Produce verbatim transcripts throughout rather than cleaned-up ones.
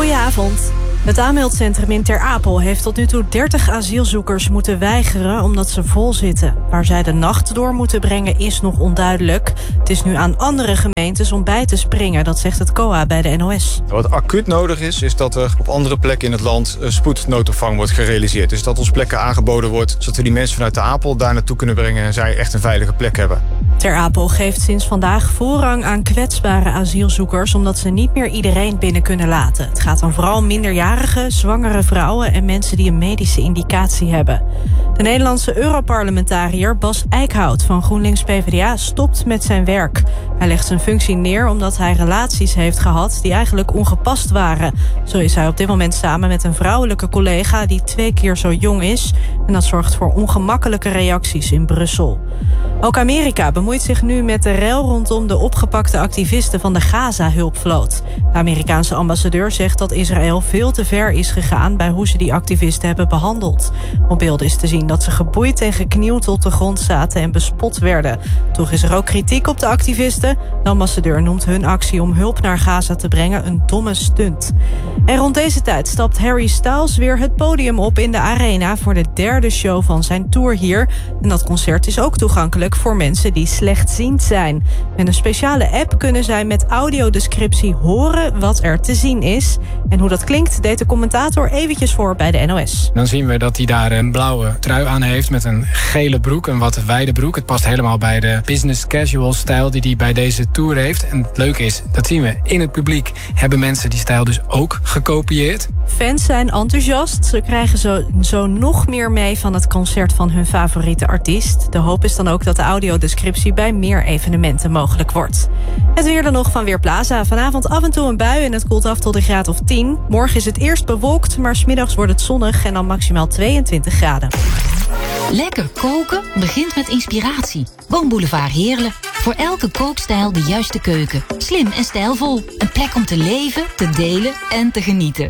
Goedenavond. Het aanmeldcentrum in Ter Apel heeft tot nu toe dertig asielzoekers moeten weigeren omdat ze vol zitten. Waar zij de nacht door moeten brengen is nog onduidelijk. Het is nu aan andere gemeentes om bij te springen, dat zegt het C O A bij de N O S. Wat acuut nodig is, is dat er op andere plekken in het land spoednoodopvang wordt gerealiseerd. Dus dat ons plekken aangeboden wordt, zodat we die mensen vanuit de Apel daar naartoe kunnen brengen en zij echt een veilige plek hebben. Ter Apel geeft sinds vandaag voorrang aan kwetsbare asielzoekers, omdat ze niet meer iedereen binnen kunnen laten. Het gaat dan vooral om minderjarigen, zwangere vrouwen en mensen die een medische indicatie hebben. De Nederlandse Europarlementariër Bas Eickhout van GroenLinks P v d A stopt met zijn werk. Hij legt zijn functie neer omdat hij relaties heeft gehad die eigenlijk ongepast waren. Zo is hij op dit moment samen met een vrouwelijke collega die twee keer zo jong is. En dat zorgt voor ongemakkelijke reacties in Brussel. Ook Amerika bemoeit zich nu met de rel rondom de opgepakte activisten van de Gaza-hulpvloot. De Amerikaanse ambassadeur zegt dat Israël veel te ver is gegaan bij hoe ze die activisten hebben behandeld. Op beelden is te zien dat ze geboeid en geknield op de grond zaten en bespot werden. Toch is er ook kritiek op de activisten. De ambassadeur noemt hun actie om hulp naar Gaza te brengen een domme stunt. En rond deze tijd stapt Harry Styles weer het podium op in de Arena voor de derde show van zijn tour hier. En dat concert is ook toegankelijk voor mensen die slechtziend zijn. Met een speciale app kunnen zij met audiodescriptie horen wat er te zien is. En hoe dat klinkt deed de commentator eventjes voor bij de N O S. Dan zien we dat hij daar een blauwe trui aan heeft met een gele broek, een wat wijde broek. Het past helemaal bij de business casual stijl die hij bij deze tour heeft. En het leuke is, dat zien we in het publiek, hebben mensen die stijl dus ook gekopieerd. Fans zijn enthousiast. Ze krijgen zo, zo nog meer mee van het concert van hun favoriete artiest. De hoop is dan ook dat de audiodescriptie bij meer evenementen mogelijk wordt. Het weer dan nog van Weerplaza. Vanavond af en toe een bui en het koelt af tot een graad of tien. Morgen is het eerst bewolkt, maar 's middags wordt het zonnig en dan maximaal tweeëntwintig graden. Lekker koken begint met inspiratie. Woonboulevard Heerlen. Voor elke kookstijl de juiste keuken. Slim en stijlvol. Een plek om te leven, te delen en te genieten.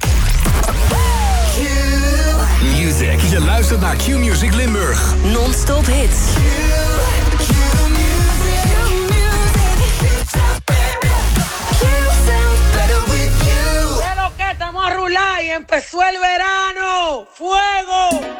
Music. Je luistert naar Q-Music Limburg. Non-stop hits. Estamos a rular y empezó el verano. ¡Fuego!